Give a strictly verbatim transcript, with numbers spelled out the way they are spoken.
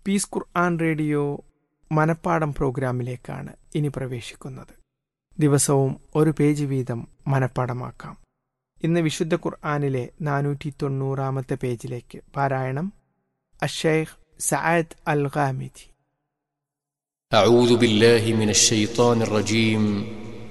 Piece ഖുർആൻ radio മനപ്പാടം പ്രോഗ്രാമിലേക്കാണ് ഇനി പ്രവേശിക്കുന്നത്. ദിവസവും ഒരു പേജ് വീതം മനപ്പാടമാക്കാം. ഇന്ന് വിശുദ്ധ ഖുർആനിലെ നാനൂറ്റി തൊണ്ണൂറാമത്തെ പേജിലേക്ക്. പാരായണം അശ്ശൈഖ് സഅദ് അൽ ഗാമിദി. أعوذ بالله من الشيطان الرجيم